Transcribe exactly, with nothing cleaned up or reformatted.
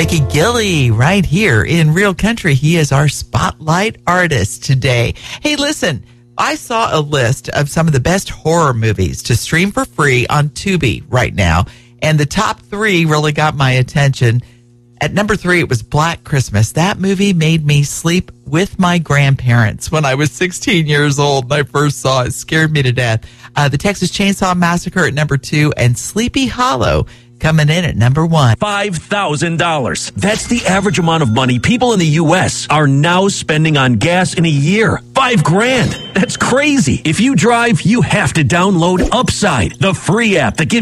Mickey Gilley right here in Real Country. He is our spotlight artist today. Hey, listen, I saw a list of some of the best horror movies to stream for free on Tubi right now, and the top three really got my attention. At number three, it was Black Christmas. That movie made me sleep with my grandparents when I was sixteen years old and I first saw it. It scared me to death. Uh, the Texas Chainsaw Massacre at number two, and Sleepy Hollow coming in at number one. five thousand dollars. That's the average amount of money people in the U S are now spending on gas in a year. Five grand. That's crazy. If you drive, you have to download Upside, the free app that gives